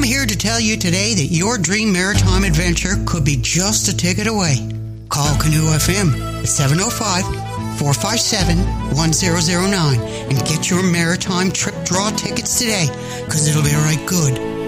I'm here to tell you today that your dream maritime adventure could be just a ticket away. Call Canoe FM at 705-457-1009 and get your maritime trip draw tickets today, because it'll be right good.